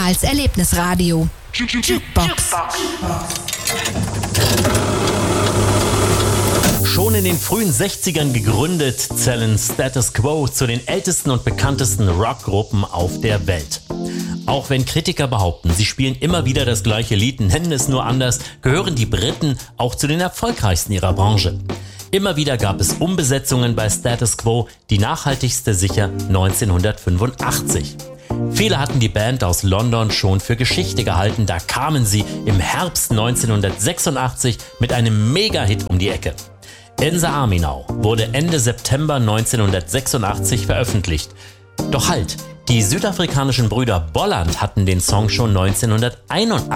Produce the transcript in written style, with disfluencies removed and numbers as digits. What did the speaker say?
Ehemals Erlebnisradio. Jukebox. Schon in den frühen 60ern gegründet, zählen Status Quo zu den ältesten und bekanntesten Rockgruppen auf der Welt. Auch wenn Kritiker behaupten, sie spielen immer wieder das gleiche Lied, nennen es nur anders, gehören die Briten auch zu den erfolgreichsten ihrer Branche. Immer wieder gab es Umbesetzungen bei Status Quo, die nachhaltigste sicher 1985. Viele hatten die Band aus London schon für Geschichte gehalten, da kamen sie im Herbst 1986 mit einem Mega-Hit um die Ecke. Ense Aminau wurde Ende September 1986 veröffentlicht. Doch halt, die südafrikanischen Brüder Bolland hatten den Song schon 1981